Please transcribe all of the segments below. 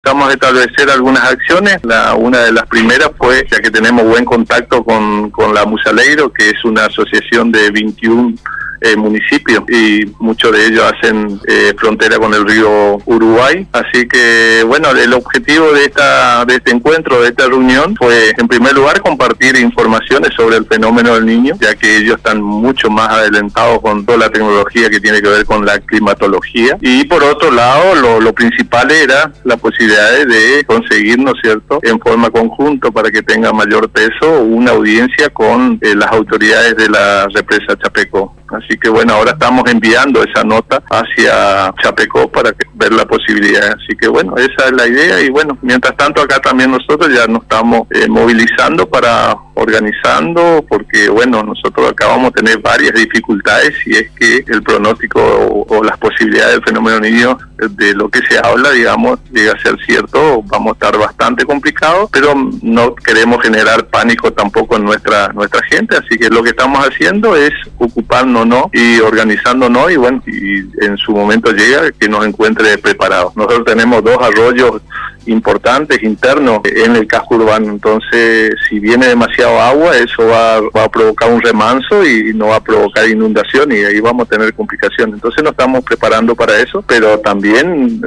empezamos a establecer algunas acciones. Una de las primeras fue, ya que tenemos buen contacto con la Musaleiro, que es una asociación de 21 municipios, y muchos de ellos hacen frontera con el río Uruguay. Así que, bueno, el objetivo de este encuentro, de esta reunión, fue, en primer lugar, compartir informaciones sobre el fenómeno del Niño, ya que ellos están mucho más adelantados con toda la tecnología que tiene que ver con la climatología. Y por otro lado, lo principal era la posibilidad de conseguir, ¿no es cierto?, en forma conjunta, para que tenga mayor peso, una audiencia con las autoridades de la represa Chapecó. Así que bueno, ahora estamos enviando esa nota hacia Chapecó para ver la posibilidad. Así que bueno, esa es la idea. Y bueno, mientras tanto acá también nosotros ya nos estamos movilizando para organizando, porque bueno, nosotros acá vamos a tener varias dificultades si es que el pronóstico o las posibilidades del fenómeno Niño, de lo que se habla, digamos, llega a ser cierto. Vamos a estar bastante complicados, pero no queremos generar pánico tampoco en nuestra gente. Así que lo que estamos haciendo es ocuparnos y organizándonos, y bueno, y en su momento llega que nos encuentre preparados. Nosotros tenemos 2 arroyos importantes internos en el casco urbano, entonces si viene demasiado agua, eso va a provocar un remanso y no va a provocar inundación, y ahí vamos a tener complicaciones. Entonces nos estamos preparando para eso, pero también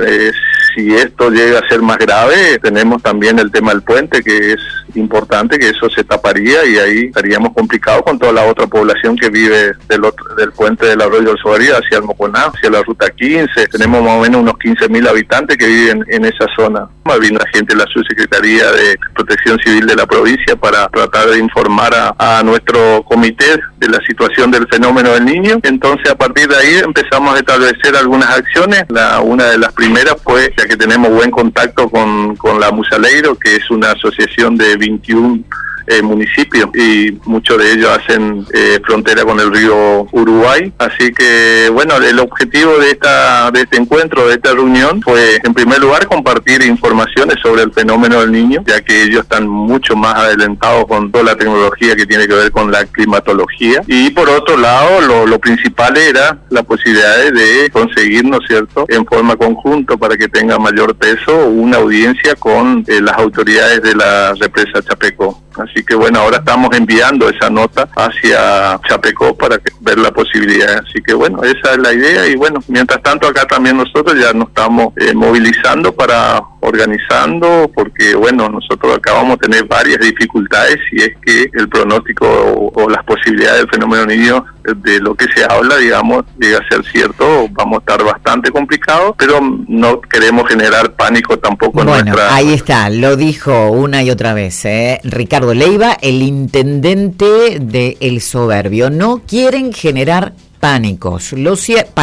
si esto llega a ser más grave, tenemos también el tema del puente, que es importante, que eso se taparía y ahí estaríamos complicados con toda la otra población que vive del puente del Arroyo del Sobarí hacia el Moconá, hacia la ruta 15. Tenemos más o menos unos 15.000 habitantes que viven en esa zona. Vino la gente de la Subsecretaría de Protección Civil de la provincia para tratar de informar a nuestro comité de la situación del fenómeno del Niño. Entonces, a partir de ahí empezamos a establecer algunas acciones. Una de las primeras fue, ya que tenemos buen contacto con la Musaleiro, que es una asociación de 21 municipios, y muchos de ellos hacen frontera con el río Uruguay. Así que bueno, el objetivo de este encuentro, de esta reunión, fue, en primer lugar, compartir informaciones sobre el fenómeno del Niño, ya que ellos están mucho más adelantados con toda la tecnología que tiene que ver con la climatología. Y por otro lado, lo principal era la posibilidad de conseguir, ¿no es cierto?, en forma conjunta, para que tenga mayor peso, una audiencia con las autoridades de la represa Chapecó. Así que bueno, ahora estamos enviando esa nota hacia Chapecó para ver la posibilidad. Así que bueno, esa es la idea. Y bueno, mientras tanto acá también nosotros ya nos estamos movilizando para organizando, porque bueno, nosotros acá vamos a tener varias dificultades si es que el pronóstico o las posibilidades del fenómeno Niño, de lo que se habla, digamos, llega a ser cierto. Vamos a estar bastante complicados, pero no queremos generar pánico tampoco en nuestra... Bueno, ahí está, lo dijo una y otra vez, Ricardo Leiva, el intendente de El Soberbio. No quieren generar pánico. Lo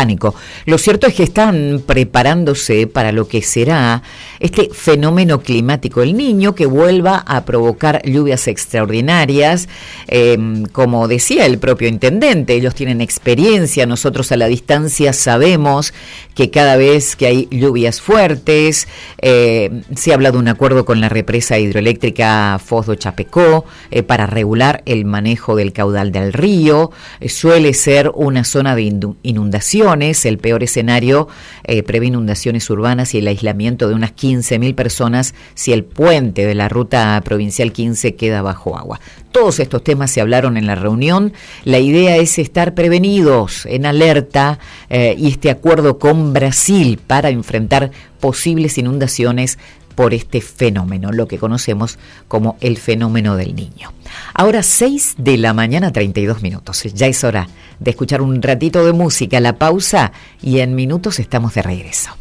cierto es que están preparándose para lo que será este fenómeno climático El Niño, que vuelva a provocar lluvias extraordinarias. Como decía el propio intendente, ellos tienen experiencia, nosotros a la distancia sabemos que cada vez que hay lluvias fuertes, se habla de un acuerdo con la represa hidroeléctrica Foz do Chapecó para regular el manejo del caudal del río. Suele ser una zona de inundaciones. El peor escenario prevé inundaciones urbanas y el aislamiento de unas 15.000 personas si el puente de la ruta provincial 15 queda bajo agua. Todos estos temas se hablaron en la reunión. La idea es estar prevenidos, en alerta, y este acuerdo con Brasil para enfrentar posibles inundaciones por este fenómeno, lo que conocemos como el fenómeno del Niño. Ahora 6 de la mañana, 32 minutos. Ya es hora de escuchar un ratito de música, la pausa, y en minutos estamos de regreso.